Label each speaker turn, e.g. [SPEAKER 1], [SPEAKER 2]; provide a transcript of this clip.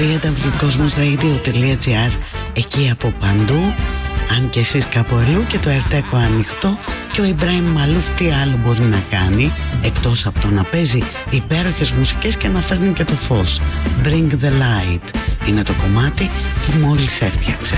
[SPEAKER 1] www.cosmosradio.gr, εκεί από παντού, αν και εσείς κάπου αλλού, και το Ερτέκο ανοιχτό. Και ο Ιμπράιμ Μαλούφ τι άλλο μπορεί να κάνει εκτός από το να παίζει υπέροχες μουσικές και να φέρνει και το φως. Bring the light είναι το κομμάτι που μόλις έφτιαξε.